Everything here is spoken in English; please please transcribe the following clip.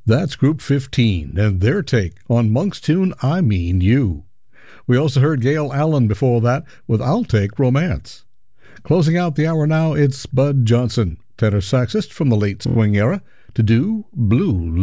That's Group 15 and their take on Monk's tune I Mean You. We also heard Gail Allen before that with I'll Take Romance. Closing out the hour now, it's Bud Johnson, tenor saxist from the late swing era, to do Blue